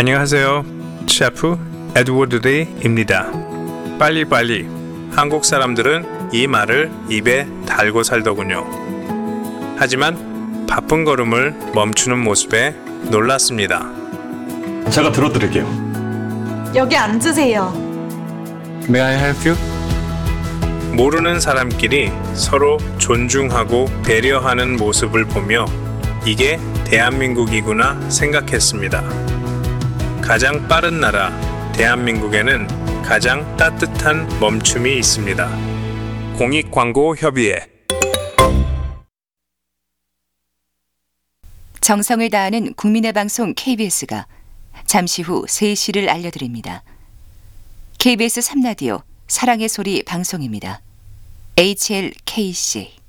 안녕하세요. 셰프 에드워드 리입니다. 빨리빨리. 한국 사람들은 이 말을 입에 달고 살더군요. 하지만 바쁜 걸음을 멈추는 모습에 놀랐습니다. 제가 들어드릴게요. 여기 앉으세요. May I help you? 모르는 사람끼리 서로 존중하고 배려하는 모습을 보며 이게 대한민국이구나 생각했습니다. 가장 빠른 나라 대한민국에는 가장 따뜻한 멈춤이 있습니다. 공익광고협의회. 정성을 다하는 국민의 방송 KBS가 잠시 후 3시를 알려드립니다. KBS 3라디오 사랑의 소리 방송입니다. HLKC